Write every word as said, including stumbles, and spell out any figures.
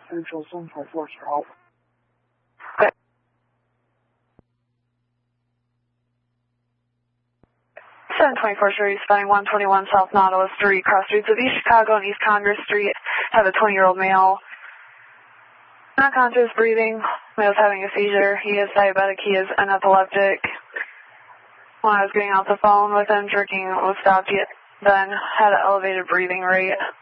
Central Central Force for help. seven twenty-four Street, spelling one twenty-one South Nautilus Street, cross streets of East Chicago and East Congress Street. Have a twenty-year-old male. Not conscious, breathing. Male's having a seizure. He is diabetic. He is an epileptic. When I was getting off the phone with him, jerking was stopped yet. Then had an elevated breathing rate.